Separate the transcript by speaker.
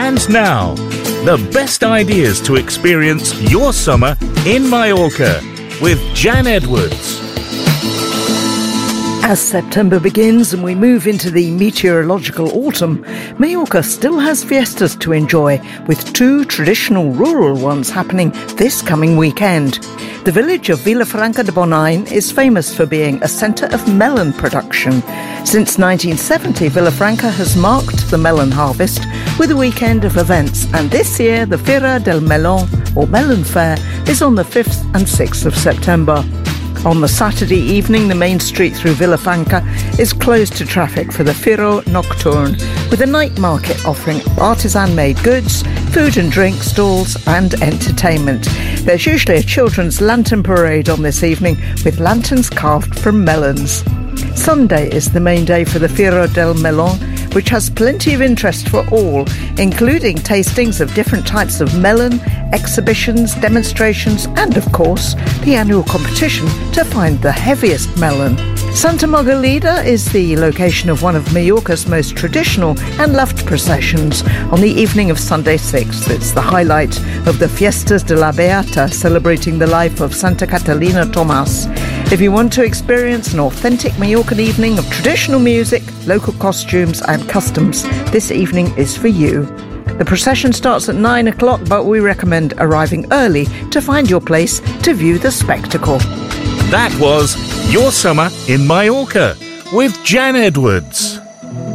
Speaker 1: And now, the best ideas to experience your summer in Mallorca with Jan Edwards.
Speaker 2: As September begins and we move into the meteorological autumn, Mallorca still has fiestas to enjoy, with two traditional rural ones happening this coming weekend. The village of Vilafranca de Bonany is famous for being a centre of melon production. Since 1970, Vilafranca has marked the melon harvest with a weekend of events, and this year the Fira del Melón, or Melon Fair, is on the 5th and 6th of September. On the Saturday evening, the main street through Vilafranca is closed to traffic for the Firo Nocturne, with a night market offering artisan-made goods, food and drink stalls and entertainment. There's usually a children's lantern parade on this evening, with lanterns carved from melons. Sunday is the main day for the Fira del Melón, which has plenty of interest for all, including tastings of different types of melon, exhibitions, demonstrations, and of course, the annual competition to find the heaviest melon. Santa Margalida is the location of one of Mallorca's most traditional and loved processions on the evening of Sunday 6th. It's the highlight of the Fiestas de la Beata, celebrating the life of Santa Catalina Tomàs. If you want to experience an authentic Mallorcan evening of traditional music, local costumes and customs, this evening is for you. The procession starts at 9 o'clock, but we recommend arriving early to find your place to view the spectacle.
Speaker 1: That was Your Summer in Mallorca with Jan Edwards.